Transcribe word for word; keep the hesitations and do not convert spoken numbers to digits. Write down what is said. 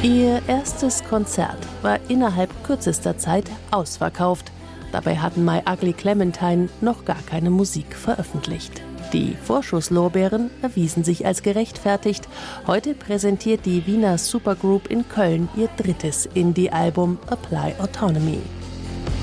Ihr erstes Konzert war innerhalb kürzester Zeit ausverkauft. Dabei hatten My Ugly Clementine noch gar keine Musik veröffentlicht. Die Vorschusslorbeeren erwiesen sich als gerechtfertigt. Heute präsentiert die Wiener Supergroup in Köln ihr drittes Indie-Album Apply Autonomy.